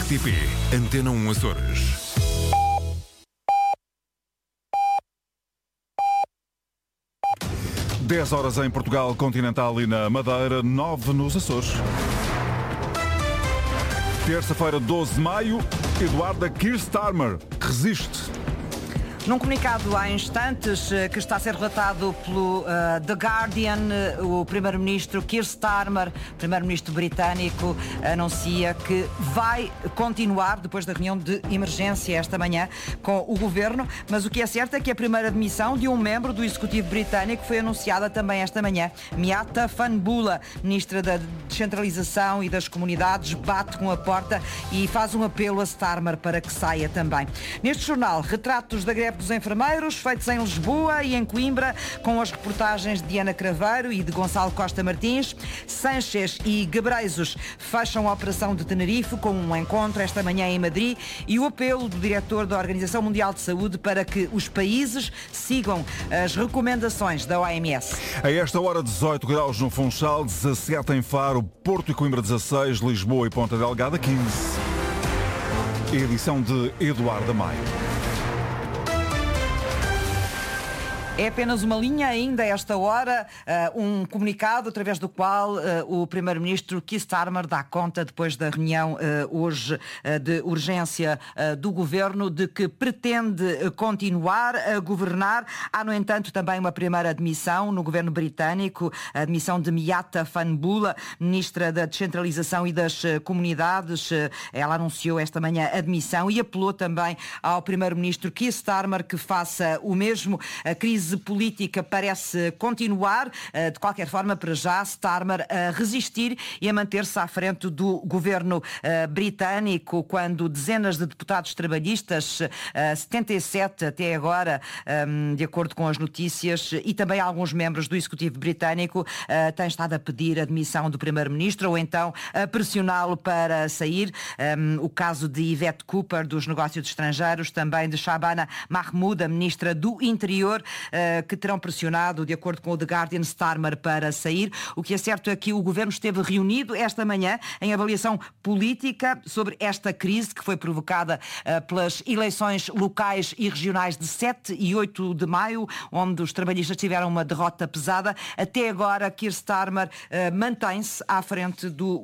RTP Antena 1 Açores. Dez horas em Portugal Continental e na Madeira, 9 nos Açores. Terça-feira, 12 de maio, Eduarda Keir Starmer resiste. Num comunicado há instantes que está a ser relatado pelo The Guardian, o primeiro-ministro Keir Starmer, primeiro-ministro britânico, anuncia que vai continuar depois da reunião de emergência esta manhã com o governo, mas o que é certo é que a primeira demissão de um membro do executivo britânico foi anunciada também esta manhã. Miata Fahnbulleh, ministra da Descentralização e das Comunidades, bate com a porta e faz um apelo a Starmer para que saia também. Neste jornal, retratos da greve dos enfermeiros, feitos em Lisboa e em Coimbra, com as reportagens de Diana Craveiro e de Gonçalo Costa Martins. Sánchez e Gebreyesus fecham a operação de Tenerife com um encontro esta manhã em Madrid e o apelo do diretor da Organização Mundial de Saúde para que os países sigam as recomendações da OMS. A esta hora, 18 graus no Funchal, 17 em Faro, Porto e Coimbra 16, Lisboa e Ponta Delgada 15. Edição de Eduardo Maio. É apenas uma linha ainda a esta hora, um comunicado através do qual o primeiro-ministro Keir Starmer dá conta, depois da reunião hoje de urgência do governo, de que pretende continuar a governar. Há, no entanto, também uma primeira admissão no governo britânico, a admissão de Miata Fahnbulleh, ministra da Descentralização e das Comunidades. Ela anunciou esta manhã a admissão e apelou também ao primeiro-ministro Keir Starmer que faça o mesmo. A crise política parece continuar. De qualquer forma, para já, Starmer a resistir e a manter-se à frente do governo britânico, quando dezenas de deputados trabalhistas, 77 até agora, de acordo com as notícias, e também alguns membros do executivo britânico, têm estado a pedir a demissão do primeiro-ministro ou então a pressioná-lo para sair. O caso de Yvette Cooper, dos negócios estrangeiros, também de Shabana Mahmoud, a ministra do Interior, que terão pressionado, de acordo com o The Guardian, Starmer para sair. O que é certo é que o governo esteve reunido esta manhã em avaliação política sobre esta crise que foi provocada pelas eleições locais e regionais de 7 e 8 de maio, onde os trabalhistas tiveram uma derrota pesada. Até agora, Keir Starmer mantém-se à frente do